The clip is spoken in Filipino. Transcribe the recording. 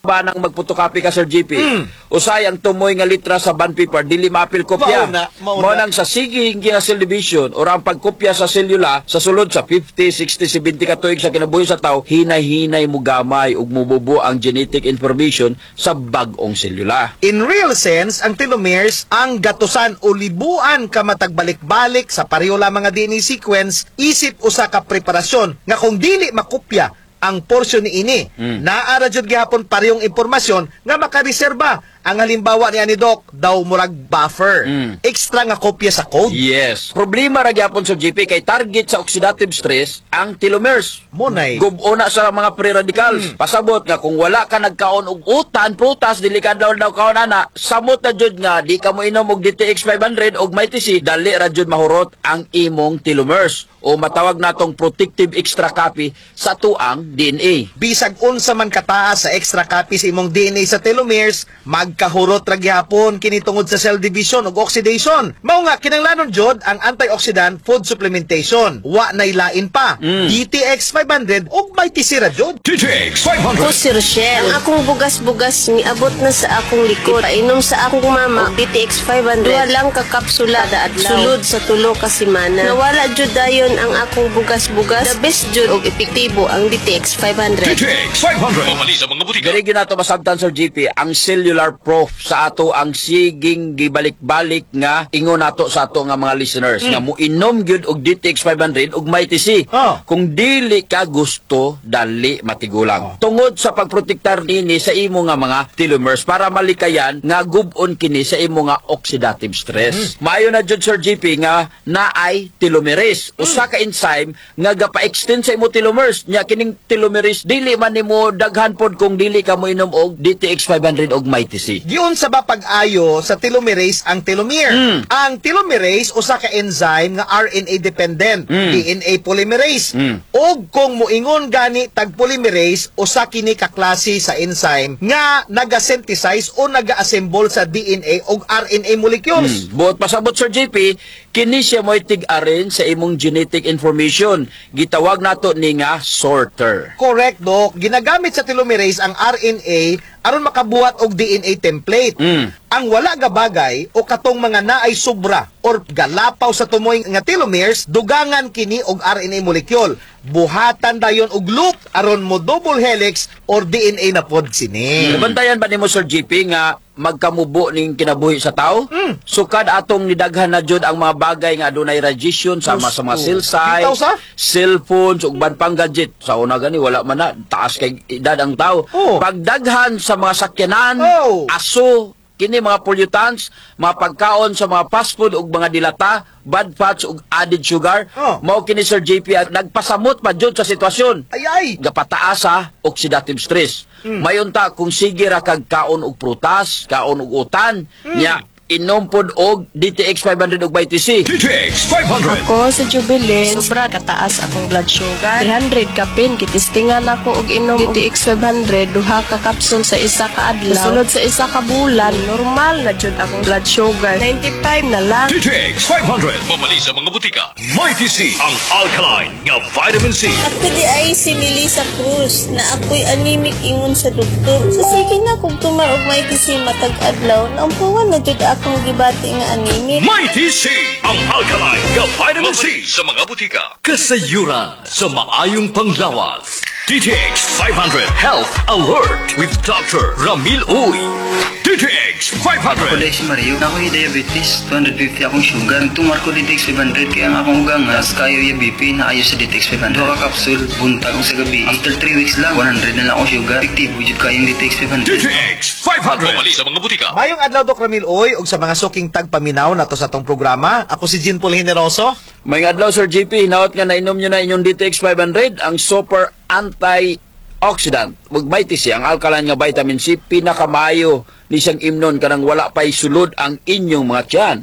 ba nang magpotocopy ka, Sir GP? Usay ang tumoy nga litra sa bond paper, dili mapil kopya. Mo nang sa siging nga cell division or ang pagkopya sa selula sa sulod sa 50, 60, 70 ka tuig sa kinabuhi sa tao, hinay-hinay mo gamay ug mububo ang genetic information sa bag-ong selula. In real sense, ang telomeres ang gatusan o libuan ka matagbalik-balik sa pareho lamang nga DNA sequence isip usa ka preparasyon nga kung dili makopya ang porsyon ni ini. Naara jud gihapon parehong impormasyon nga makareserba. Ang halimbawa ni Doc, daw murag buffer. Extra nga kopya sa code. Yes. Problema ra gyapon sa GP kay target sa oxidative stress ang telomeres. Munay. Gubona sa mga free radicals. Pasabot nga kung wala ka nagkaon og utan, prutas, dili ka daw kaon ana, samot na jud nga di ka mo inom og DTX 500 og may TC, dali ra jud mahurot ang imong telomeres o matawag natong protective extra copy sa tuang DNA. Bisag unsa man kataas sa extra copy sa imong DNA sa telomeres, magkahurot ra gyapon kini tungod sa cell division ug oxidation. Mao nga kinahanglanon jud ang antioxidant food supplementation. Wa nay lain pa. DTX 500 ug may tisira jud. DTX Ako 500. si Rochelle. Ang akong bugas-bugas niabot na sa akong likod. Painom sa akong mama og DTX 500. Duha lang ka kapsula kada adlaw. Sulod sa tulo ka semana. Nawala jud dayon ang akong bugas-bugas. The best jud og epektibo ang DTX 500. DTX 500. Mamali sa mga butika. Diri gyud nato masabtan, Sir GP, ang cellular proof sa ato ang siging gibalik-balik nga ingon nato sa ato nga mga listeners nga muinom gyud og DTX 500 ug may TC. Kung dili ka gusto, dali matigulang. Tungod sa pagprotektar nini sa imo nga mga telomeres para malikayan nga gub-on kini sa imo nga oxidative stress. Maayo na jud, Sir GP, nga naay telomerase, usa ka enzyme nga gapa-extend sa imo telomeres. Nya kining telomerase dili man nimo daghan pod kung dili ka mo inom og DTX 500 og may TC. Giun sa bapag-ayo sa telomerase ang telomere. Ang telomerase usa ka enzyme nga RNA dependent, DNA polymerase. Og kung moingon gani tag polymerase, usa kini ka klase sa enzyme nga naga-synthesize o naga-assemble sa DNA og RNA molecules. Buot pasabot, Sir JP, kini siya mo'y tig-arin sa imong genetic information. Gitawag nato ni nga sorter. Correct, Doc. Ginagamit sa telomerase ang RNA aron makabuhat og DNA template. Ang wala nga bagay o katong mga naay sobra or galapaw sa tumoy nga telomeres, dugangan kini og RNA molecule. Buhatan dayon og loop aron mo double helix or DNA na pod sini. Nabantayan ba nimo, Sir JP, nga magkamubo ning kinabuhi sa tao? Sukad atong nidaghan na jud ang mga bagay nga adunay radiation sama sa mga cell site, Bitaw sa? cellphones ug ban pang gadget. Sa una gani wala man na taas kay edad ang tao. Pagdaghan sa mga sakyanan, aso, kini mga pollutants, mga pagkaon sa mga fast food ug mga dilata, bad fats ug added sugar, mao kini, Sir JP, at nagpasamot pa jud sa sitwasyon. Ay! Gapataas sa oxidative stress. Mayon ta kung sige ra kag kaon og prutas, kaon og utan, nya inom pod og DTX 500 og may TC. DTX 500. Ako sa Jubilee, sobra kataas akong blood sugar. 300 ka pin, kitistingan ako og inom DTX 500, duha ka kapsul sa isa ka adlaw. Sulod sa isa ka bulan, normal na jud akong blood sugar. 95 na lang. DTX 500. Mamali sa mga butika. May TC ang alkaline nga vitamin C. Ako di ay si Melissa Cruz na ako'y anemic ingon sa doktor. So sige na kung tumarog may kasi matag adlaw, naumpuan na jud akong gibati nga anemic. May TC ang alkaline nga vitamin C sa mga butika. Kasayuran sa maayong panglawas. DTX 500 Health Alert with Dr. Ramil Uy. DTX 500. Ako si Mario, ako'y diabetes, 250 akong sugar. Tumar ko DTX 500, kaya ang akong ugangas, kayo yung BP na ayos sa DTX 500. Dua ka kapsul, buntag ko sa gabi. After 3 weeks lang, 100 na lang akong sugar. Efektibo, jud kayong DTX 500. DTX 500. Mamali sa mga butika. Mayong adlaw, Doc Ramil Oy, ug sa mga suking tagpaminaw nato sa tong programa. Ako si Jean Paul Generoso. May adlaw, Sir JP, hinaot nga nainom nyo na inyong DTX 500, ang super antioxidant. Magbaiti siya ang alkaline nga vitamin C, pinakamayo ni siyang imnon kanang wala pa'y sulod ang inyong mga tiyan.